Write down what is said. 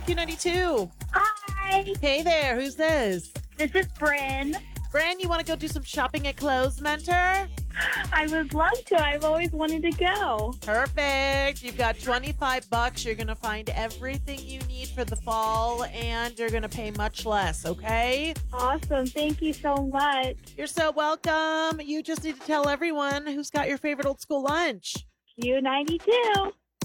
Q92. Hi, Hey there, who's this? this is Bryn. Bran, you want to go do some shopping at Clothes Mentor? I would love to. I've always wanted to go. Perfect. You've got $25. You're going to find everything you need for the fall, and you're going to pay much less, okay? Awesome. Thank you so much. You're so welcome. You just need to tell everyone who's got your favorite old school lunch. Q92.